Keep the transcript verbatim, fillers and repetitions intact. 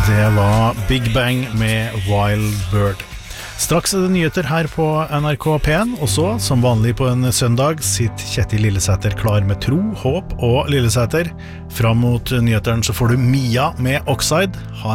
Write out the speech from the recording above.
Det var Big Bang med Wild Bird. Straks er det nyheter her på N R K P en, og så, som vanlig på en søndag, sitter Kjetil Lillesæter klar med Tro, Håp og Lillesæter. Fram mot nyheteren så får du Mia med Oxide. Ha